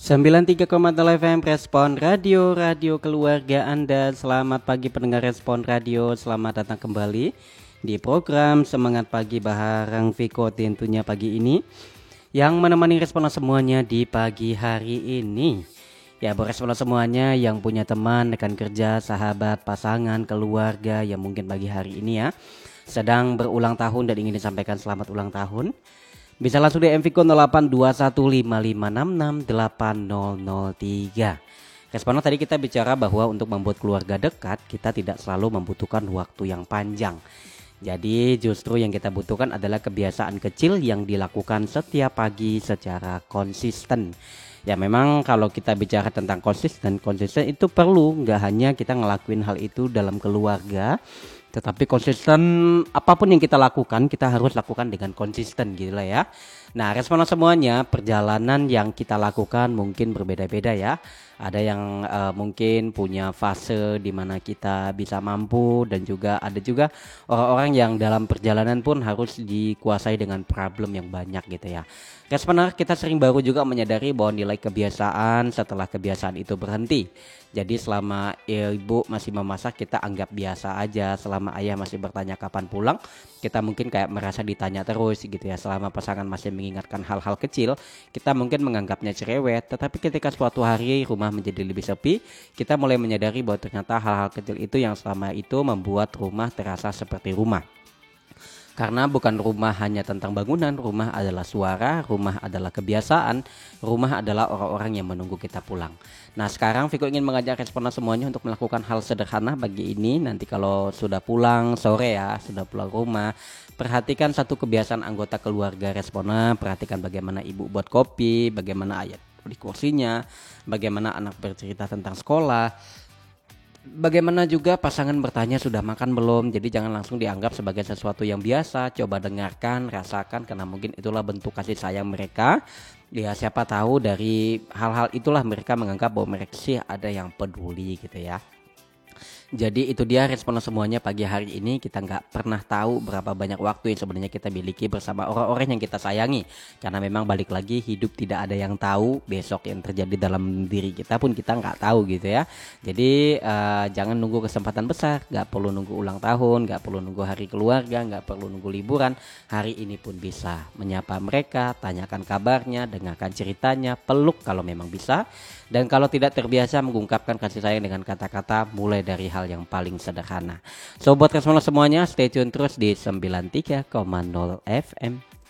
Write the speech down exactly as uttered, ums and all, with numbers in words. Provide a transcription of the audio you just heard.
sembilan tiga koma nol F M Respon Radio, radio keluarga Anda. Selamat pagi pendengar Respon Radio, selamat datang kembali di program Semangat Pagi bareng Viko tentunya pagi ini, yang menemani Respon semuanya di pagi hari ini. Ya, buat Respon semuanya yang punya teman, rekan kerja, sahabat, pasangan, keluarga yang mungkin pagi hari ini ya sedang berulang tahun dan ingin disampaikan selamat ulang tahun, bisa langsung di M V Ko nol delapan dua satu lima lima enam enam delapan nol nol tiga. Responan tadi kita bicara bahwa untuk membuat keluarga dekat kita tidak selalu membutuhkan waktu yang panjang. Jadi justru yang kita butuhkan adalah kebiasaan kecil yang dilakukan setiap pagi secara konsisten. Ya memang kalau kita bicara tentang konsisten, konsisten itu perlu, nggak hanya kita ngelakuin hal itu dalam keluarga, tetapi konsisten apapun yang kita lakukan kita harus lakukan dengan konsisten gitu lah ya. Nah, responan semuanya perjalanan yang kita lakukan mungkin berbeda-beda ya. Ada yang uh, mungkin punya fase di mana kita bisa mampu, dan juga ada juga orang-orang yang dalam perjalanan pun harus dikuasai dengan problem yang banyak gitu ya. Responan kita sering baru juga menyadari bahwa nilai kebiasaan setelah kebiasaan itu berhenti. Jadi selama ibu masih memasak kita anggap biasa aja, selama ayah masih bertanya kapan pulang kita mungkin kayak merasa ditanya terus gitu ya. Selama pasangan masih mengingatkan hal-hal kecil kita mungkin menganggapnya cerewet, tetapi ketika suatu hari rumah menjadi lebih sepi, kita mulai menyadari bahwa ternyata hal-hal kecil itu yang selama itu membuat rumah terasa seperti rumah. Karena bukan rumah hanya tentang bangunan, rumah adalah suara, rumah adalah kebiasaan, rumah adalah orang-orang yang menunggu kita pulang. Nah sekarang Viko ingin mengajak responan semuanya untuk melakukan hal sederhana bagi ini. Nanti kalau sudah pulang sore ya, sudah pulang rumah, perhatikan satu kebiasaan anggota keluarga responan. Perhatikan bagaimana ibu buat kopi, bagaimana ayah di kursinya, bagaimana anak bercerita tentang sekolah, bagaimana juga pasangan bertanya sudah makan belum. Jadi jangan langsung dianggap sebagai sesuatu yang biasa. Coba dengarkan, rasakan, karena mungkin itulah bentuk kasih sayang mereka. Ya siapa tahu dari hal-hal itulah mereka menganggap bahwa mereka sih ada yang peduli gitu ya. Jadi itu dia responan semuanya pagi hari ini. Kita nggak pernah tahu berapa banyak waktu yang sebenarnya kita miliki bersama orang-orang yang kita sayangi. Karena memang balik lagi hidup tidak ada yang tahu besok yang terjadi dalam diri kita pun kita nggak tahu gitu ya. Jadi uh, jangan nunggu kesempatan besar, nggak perlu nunggu ulang tahun, nggak perlu nunggu hari keluarga, nggak perlu nunggu liburan. Hari ini pun bisa menyapa mereka, tanyakan kabarnya, dengarkan ceritanya, peluk kalau memang bisa. Dan kalau tidak terbiasa mengungkapkan kasih sayang dengan kata-kata, mulai dari hal yang paling sederhana. So buat responan semuanya, stay tune terus di sembilan tiga koma nol F M.